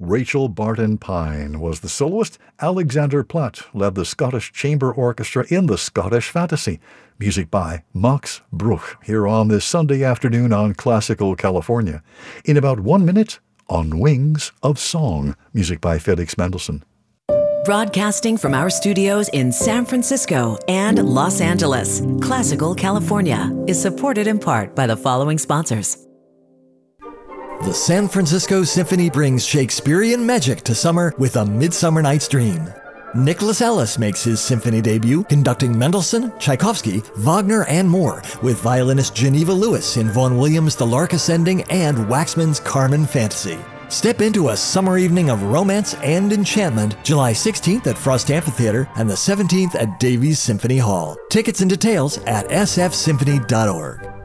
Rachel Barton Pine was the soloist. Alexander Platt led the Scottish Chamber Orchestra in the Scottish Fantasy. Music by Max Bruch here on this Sunday afternoon on Classical California. In about 1 minute, On Wings of Song, music by Felix Mendelssohn. Broadcasting from our studios in San Francisco and Los Angeles, Classical California is supported in part by the following sponsors. The San Francisco Symphony brings Shakespearean magic to summer with A Midsummer Night's Dream. Nicholas Ellis makes his symphony debut conducting Mendelssohn, Tchaikovsky, Wagner, and more with violinist Geneva Lewis in Vaughan Williams' The Lark Ascending and Waxman's Carmen Fantasy. Step into a summer evening of romance and enchantment July 16th at Frost Amphitheater and the 17th at Davies Symphony Hall. Tickets and details at sfsymphony.org.